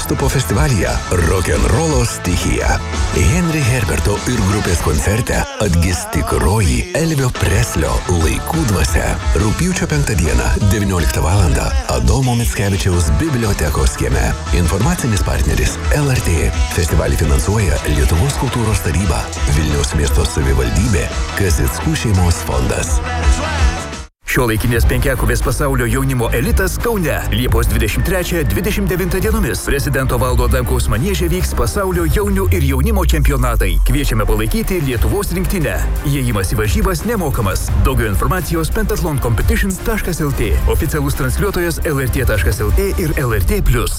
Kristupo festivalyje rock'n'rollo stichija. Henry Herberto ir grupės koncerte atgis tikroji Elvio Preslio laikų dvasia. Rugpjūčio 5 dieną, 19 val. Adomo Mickevičiaus bibliotekos kieme. Informacinis partneris LRT. Festivalį finansuoja Lietuvos kultūros taryba, Vilniaus miesto savivaldybė, Kasickų šeimos fondas. Šiuolaikinės penkiakovės pasaulio jaunimo elitas Kaune. Liepos 23-29 dienomis prezidento Valdo Adamkaus manieže vyks pasaulio jaunių ir jaunimo čempionatai. Kviečiame palaikyti Lietuvos rinktinę. Įėjimas į varžybas nemokamas. Daugiau informacijos pentathloncompetitions.lt. Oficialus transliuotojas lrt.lt ir LRT+.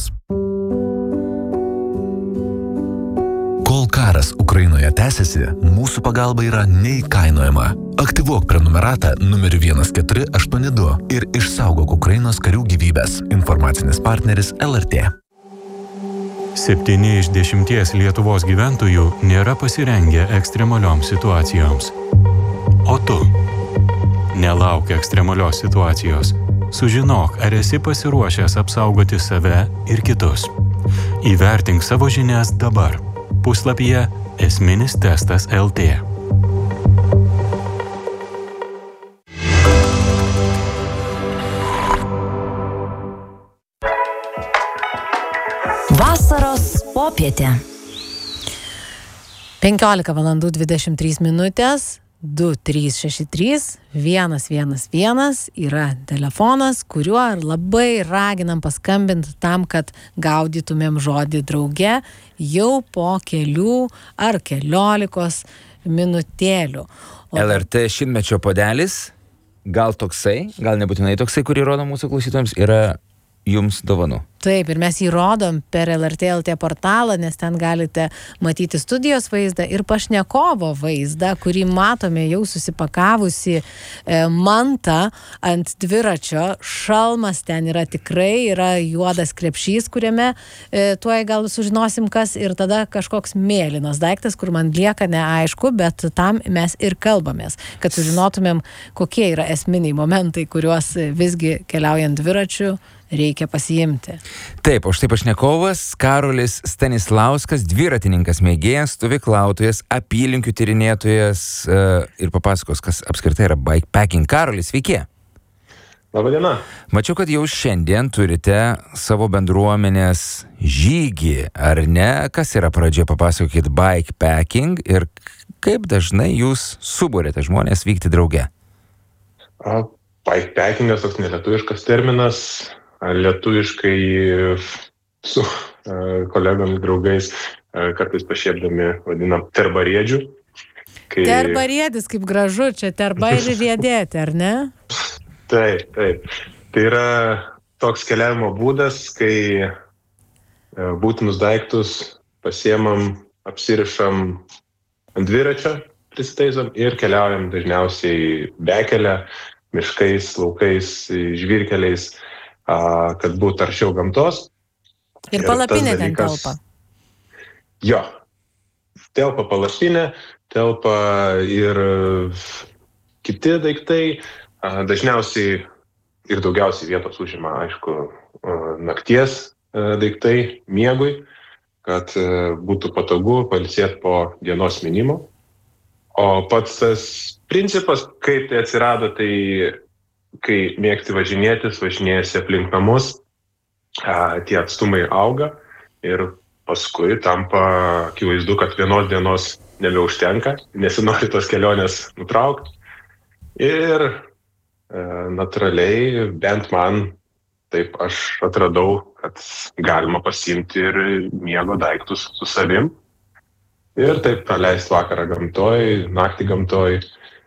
Kol karas Ukrainoje tęsiasi, mūsų pagalba yra neįkainojama. Aktyvuok prenumeratą numeriu 1482 ir išsaugok Ukrainos karių gyvybės. Informacinis partneris LRT. 7 iš 10 Lietuvos gyventojų nėra pasirengę ekstremalioms situacijoms. O tu? Nelauk ekstremalios situacijos. Sužinok, ar esi pasiruošęs apsaugoti save ir kitus. Įvertink savo žinias dabar. Puslapyje Esminis testas LT. Vasaros popietė. 15 valandų 23 minutės. 2363 111 yra telefonas, kuriuo labai raginam paskambinti tam, kad gaudytumėm žodį drauge jau po kelių ar keliolikos minutėlių. LRT šimtmečio puodelis, gal toksai, gal nebūtinai toksai, kurį rodo mūsų klausytojams, yra jums dovanų. Taip, ir mes jį rodom per LRT LT portalą, nes ten galite matyti studijos vaizdą ir pašnekovo vaizdą, kurį matome jau susipakavusi mantą ant dviračio. Šalmas ten yra tikrai, yra juodas krepšys, kuriame tuoj gal sužinosim kas, ir tada kažkoks mėlynas daiktas, kur man lieka neaišku, bet tam mes ir kalbamės, kad sužinotumėm, kokie yra esminiai momentai, kuriuos visgi keliaujant dviračiu reikia pasiimti. Taip, o štai pašnekovas Karolis Stanislauskas, dviratininkas mėgėjas, stovyklautojas, apylinkių tyrinėtojas ir papasakos, kas apskritai yra bikepacking. Karolis, sveiki. Labadiena. Mačiau, kad jau šiandien turite savo bendruomenės žygį, ar ne? Kas yra pradžia, papasakokit, bikepacking ir kaip dažnai jūs subūrėte žmonės vykti drauge? Bikepackingas toks nelietuviškas terminas. Lietuviškai su kolegomis, draugais kartais pašiepdami vadinam terbariedžių. Terbariedis, kaip gražu, čia terba ir riedėti, ar ne? Taip, taip. Tai yra toks keliavimo būdas, kai būtinus daiktus pasiemam, apsirišam ant dviračio, prisitaisom ir keliaujam dažniausiai bekelę, miškais, laukais, žvyrkeliais, kad būtų arčiau gamtos. Ir palapinė ten telpa. Jo, telpa palapinė, telpa ir kiti daiktai. Dažniausiai ir daugiausiai vietos užima, aišku, nakties daiktai miegui, kad būtų patogu pailsėti po dienos minimo. O pats tas principas, kaip tai atsirado, tai kai mėgsti važinėtis, važinėjasi aplink namus, tie atstumai auga ir paskui tampa akivaizdu, kad vienos dienos nebeužtenka, nesinori tos kelionės nutraukti. Ir natūraliai, bent man, taip aš atradau, kad galima pasiimti ir miego daiktus su savim ir taip praleisti vakarą gamtoj, naktį gamtoj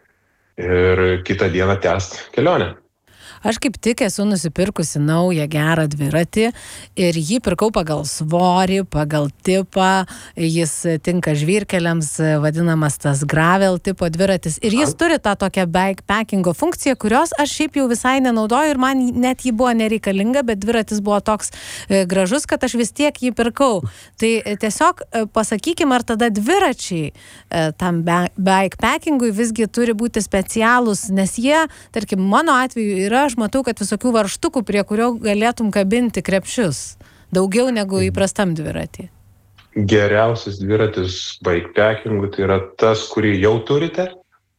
ir kitą dieną tęsti kelionę. Aš kaip tik esu nusipirkusi naują gerą dviratį ir jį pirkau pagal svorį, pagal tipą, jis tinka žvyrkeliams, vadinamas tas gravel tipo dviratis ir jis turi tą tokią bikepackingo funkciją, kurios aš šiaip jau visai nenaudoju ir man net jį buvo nereikalinga, bet dviratis buvo toks gražus, kad aš vis tiek jį pirkau. Tai tiesiog pasakykime, ar tada dviračiai tam bikepackingui visgi turi būti specialūs, nes jie, tarkim, mano atveju yra, aš matau, kad visokių varžtukų, prie kurio galėtum kabinti krepšius. Daugiau negu įprastam dviratį. Geriausias dviratis bikepackingu tai yra tas, kurį jau turite.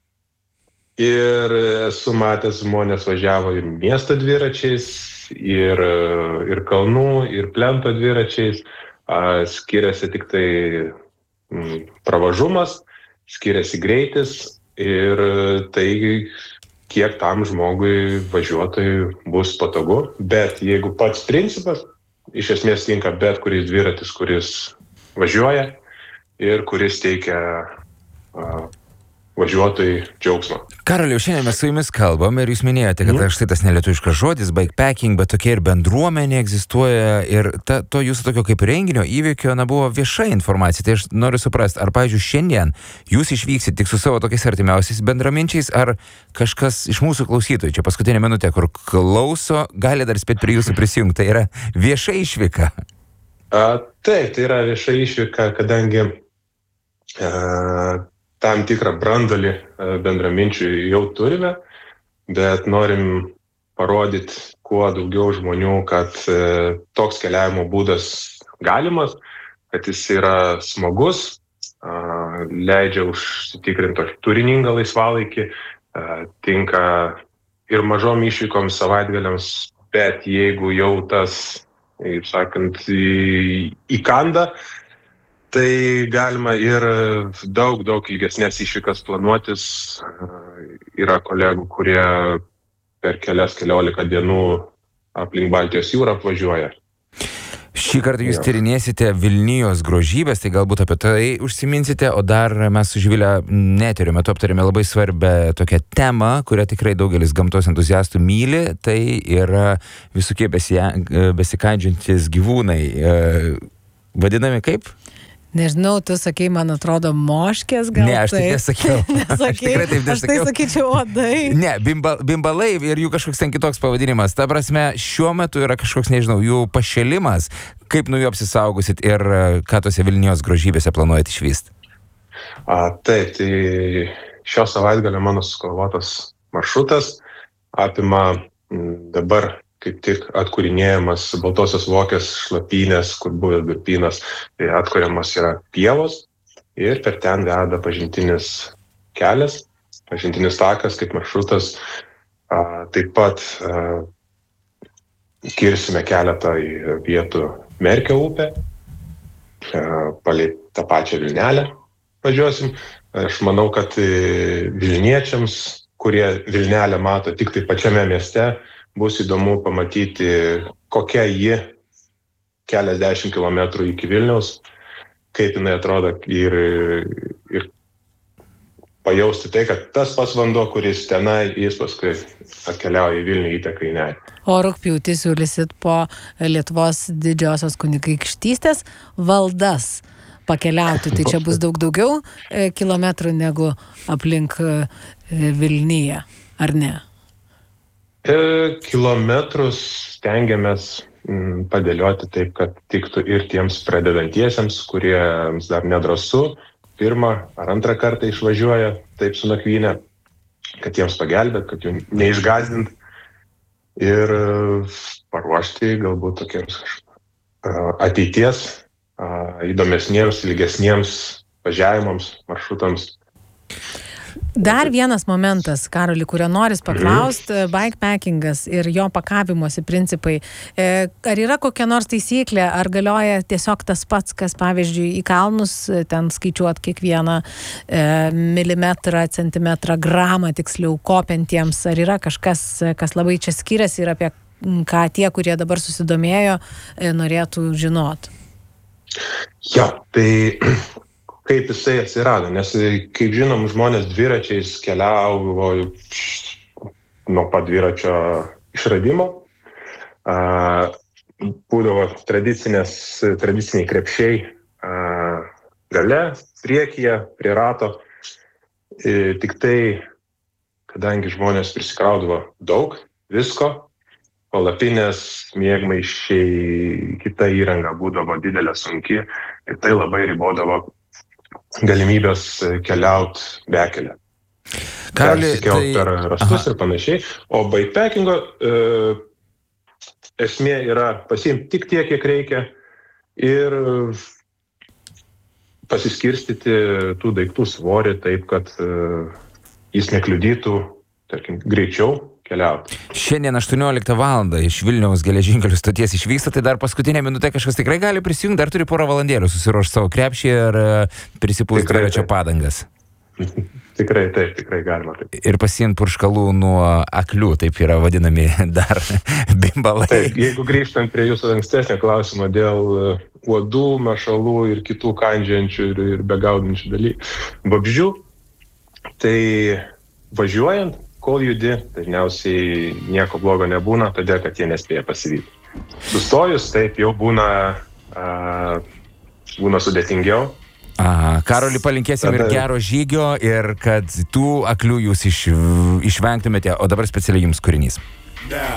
Ir esu matęs, žmonės važiavo ir miesto dviračiais, ir kalnų, ir plento dviračiais. Skiriasi tik tai pravažumas, skiriasi greitis ir tai, kiek tam žmogui važiuotojui bus patogu. Bet jeigu pats principas, iš esmės tinka bet kuris dviratis, kuris važiuoja ir kuris teikia važiuotojai džiaugsmą. Karoliau, šiandien mes su jumis kalbam ir jūs minėjote, kad štai tas nelietuviškas žodis, bikepacking, bet tokia ir bendruomenė egzistuoja ir to jūsų tokio kaip renginio įvykio, buvo vieša informacija. Tai aš noriu suprasti, ar, pavyzdžiui, šiandien jūs išvyksit tik su savo tokiais artimiausiais bendraminčiais, ar kažkas iš mūsų klausytojų, čia paskutinė minutė, kur klauso, gali dar spėti prie jūsų prisijungti. Tai yra vieša išvyka? Taip, tai yra vieša išvyka, kadangi tam tikrą brandolį bendraminčių jau turime, bet norim parodyti kuo daugiau žmonių, kad toks keliavimo būdas galimas, kad jis yra smagus, leidžia užsitikrinti turiningą laisvalaikį, tinka ir mažom išvykom savaitgaliams, bet jeigu jau tas, kaip sakant, įkanda, tai galima ir daug ilgesnės išvykas planuotis. Yra kolegų, kurie per keliolika dienų aplink Baltijos jūrą apvažiuoja. Šį kartą jūs tyrinėsite Vilnijos grožybės, tai galbūt apie tai užsiminsite, o dar mes su Živilė eterio metu aptarėme labai svarbią tokią temą, kurią tikrai daugelis gamtos entuziastų myli, tai yra visokie besikandžiantys gyvūnai. Vadinami kaip? Nežinau, tu sakei, man atrodo, moškės gal. Ne, aš taip nesakiau. Aš tai sakyčiau odai. Ne, bimbalai ir jų kažkoks ten kitoks pavadinimas. Ta prasme, šiuo metu yra kažkoks, nežinau, jų pašėlimas. Kaip nuo jų apsisaugosit ir ką tose Vilnijos grožybėse planuojat išvysti? Taip, tai šio savaitgalio mano sugalvotas maršrutas apima dabar kaip tik atkūrinėjamas Baltosios Vokės šlapynės, kur buvęs durpynas, tai atkuriamas yra pievos ir per ten veda pažintinis kelias, pažintinis takas kaip maršrutas. Taip pat kirsime keletą vietų Merkio upę, palei tą pačią Vilnelę važiuosim. Aš manau, kad vilniečiams, kurie Vilnelę mato tik tai pačiame mieste, bus įdomu pamatyti, kokia ji keliasdešimt kilometrų iki Vilniaus, kaip jinai atrodo ir pajausti tai, kad tas pats vanduo, kuris tenai, jis paskui atkeliauja į Vilnių, įteka į Nerį. O rugpjūtį siūlysit po Lietuvos didžiosios kunigaikštystės valdas pakeliauti, tai čia bus daug daugiau kilometrų negu aplink Vilniją, ar ne? Kilometrus stengiamės padėlioti taip, kad tiktų ir tiems pradedantiesiems, kuriems dar nedrąsu, pirmą ar antrą kartą išvažiuoja taip su nakvynė, kad jiems pagelbėt, kad jų neišgąsdint ir paruošti galbūt tokiems ateities įdomesniems, ilgesniems važiavimams, maršrutams. Dar vienas momentas, Karoli, kurio noris paklausti, bikepackingas ir jo pakavimosi principai. Ar yra kokia nors taisyklė, ar galioja tiesiog tas pats, kas, pavyzdžiui, į kalnus, ten skaičiuot kiekvieną milimetrą, centimetrą, gramą tiksliau kopiantiems, ar yra kažkas, kas labai čia skiriasi ir apie ką tie, kurie dabar susidomėjo, norėtų žinot? Jo, tai kaip jisai atsirado, nes, kaip žinom, žmonės dviračiais keliavo nuo pat dviračio išradimo. Būdavo tradiciniai krepšiai gale, priekyje, prie rato. Tik tai, kadangi žmonės prisikraudavo daug visko, palapinės, miegmaišiai, kita įranga būdavo didelė, sunki ir tai labai ribodavo galimybės keliauti bekelę. Karoli, persikelt per rastus ir panašiai. O bikepackingo esmė yra pasiimti tik tiek, kiek reikia ir pasiskirstyti tų daiktų svorį taip, kad jis nekliudytų, tarkim, greičiau keliauti. Šiandien 18 val. Iš Vilniaus geležinkelių stoties išvyksta, tai dar paskutinę minutę kažkas tikrai gali prisijungti, dar turi porą valandėlių susiruošti savo krepšį ir prisipūsti dviračio padangas. Tikrai taip, tikrai galima taip. Ir pasiimti purškalų nuo aklių, taip yra vadinami dar bimbalai. Taip, jeigu grįžtant prie jūsų ankstesnio klausimo dėl uodų, mašalų ir kitų kandžiojančių ir begaudančių vabzdžių, tai važiuojant, kol judi, dažniausiai nieko blogo nebūna, todėl kad jie nespėja pasivyti. Sustojus, taip jau būna sudėtingiau. Karoli, palinkėsim ir gero žygio ir kad tų aklių jūs išvengtumėte, o dabar specialiai jums kūrinys.